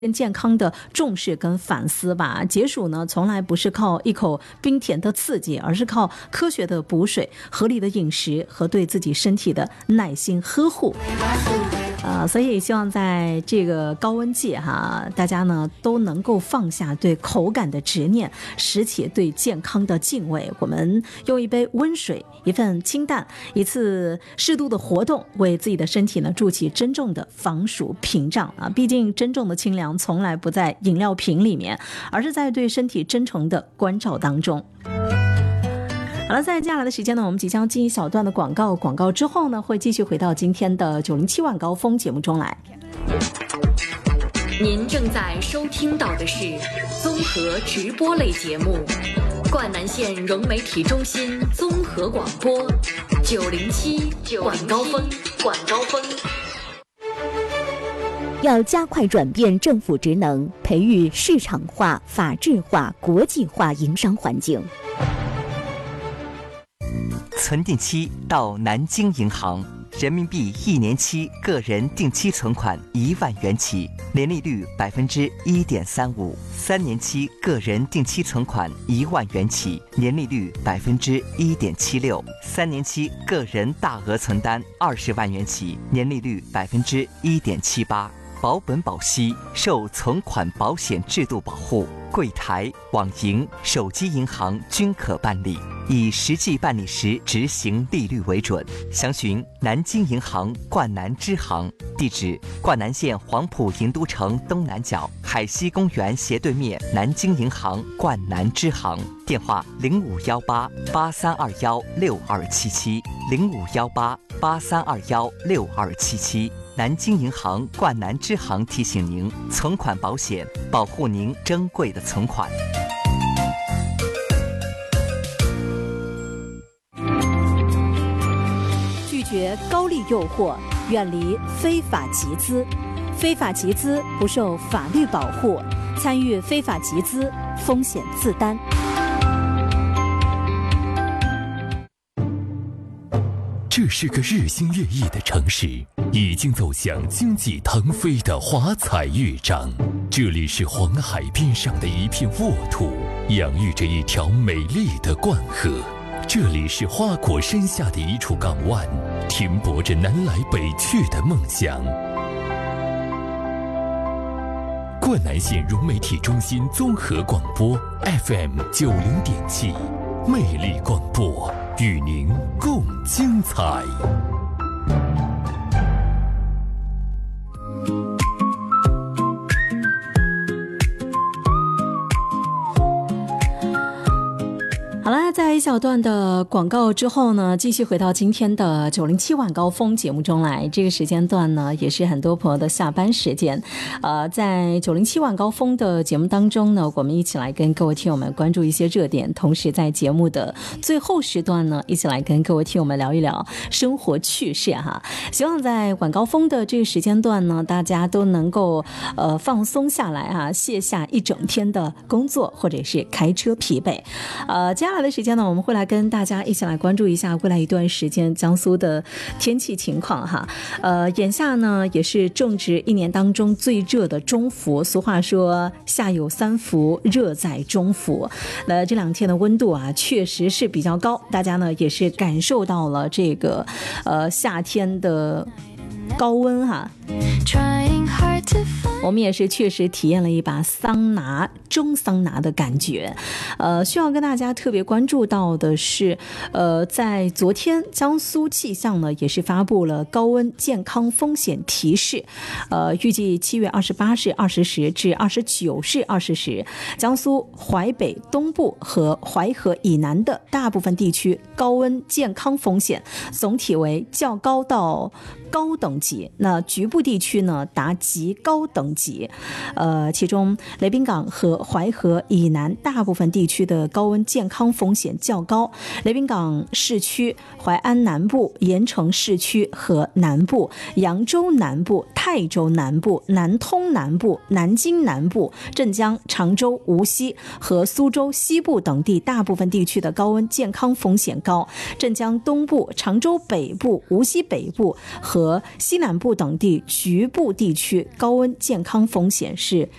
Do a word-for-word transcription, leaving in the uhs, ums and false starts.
健康的重视跟反思吧。解暑呢，从来不是靠一口冰甜的刺激，而是靠科学的补水、合理的饮食和对自己身体的耐心呵护。呃，所以希望在这个高温季哈，大家呢都能够放下对口感的执念，拾起对健康的敬畏。我们用一杯温水，一份清淡，一次适度的活动，为自己的身体呢筑起真正的防暑屏障啊！毕竟真正的清凉从来不在饮料瓶里面，而是在对身体真诚的关照当中。好了，在接下来的时间呢，我们即将进一小段的广告，广告之后呢，会继续回到今天的九零七晚高峰节目中来。 您正在收听到的是综合直播类节目《灌南县融媒体中心综合广播九零七晚高峰》，晚高峰。 要加快转变政府职能，培育市场化、法治化、国际化营商环境。 存定期到南京银行，人民币一年期个人定期存款一万元起，年利率百分之一点三五；三年期个人定期存款一万元起，年利率百分之一点七六；三年期个人大额存单二十万元起，年利率百分之一点七八。保本保息，受存款保险制度保护，柜台、网银、手机银行均可办理，以实际办理时执行利率为准。详询南京银行灌南支行，地址：灌南县黄埔银都城东南角海西公园斜对面南京银行灌南支行。电话：零五幺八八三二幺六二七七，零五幺八八三二幺六二七七。南京银行灌南支行提醒您：存款保险保护您珍贵的存款。 拒绝高利诱惑，远离非法集资。非法集资不受法律保护，参与非法集资风险自担。 这是个日新月异的城市，已经走向经济腾飞的华彩乐章。这里是黄海边上的一片沃土，养育着一条美丽的灌河。这里是花果山下的一处港湾，停泊着南来北去的梦想。灌南县融媒体中心综合广播 F M 九零点七，魅力广播，与您共精彩。 好了，在一小段的广告之后呢，继续回到今天的九零七晚高峰节目中来。这个时间段呢，也是很多朋友的下班时间。呃，在九零七晚高峰的节目当中呢，我们一起来跟各位听友们关注一些热点，同时在节目的最后时段呢，一起来跟各位听友们聊一聊生活趣事哈。希望在晚高峰的这个时间段呢，大家都能够呃放松下来哈，卸下一整天的工作或者是开车疲惫。呃，接下来的时间呢，我们会来跟大家一起来关注一下未来一段时间江苏的天气情况哈。呃，眼下呢也是正值一年当中最热的中伏，俗话说夏有三伏，热在中伏。那这两天的温度啊，确实是比较高，大家呢也是感受到了这个呃夏天的高温哈。我们也是确实体验了一把桑拿蒸桑拿的感觉。呃，需要跟大家特别关注到的是，呃，在昨天江苏气象呢也是发布了高温健康风险提示。呃，预计七月二十八日二十时至二十九日二十时，江苏淮北东部和淮河以南的大部分地区高温健康风险总体为较高到高等级，那局部地区呢达极高等级。呃，其中雷滨港和淮河以南大部分地区的高温健康风险较高，雷滨港市区、淮安南部、盐城市区和南部、扬州南部、泰州南部、南通南部、南京南部、镇江、常州、无锡和苏州西部等地大部分地区的高温健康风险高，镇江东部、常州北部、无锡北部和西南部等地局部地区高温健健康风险是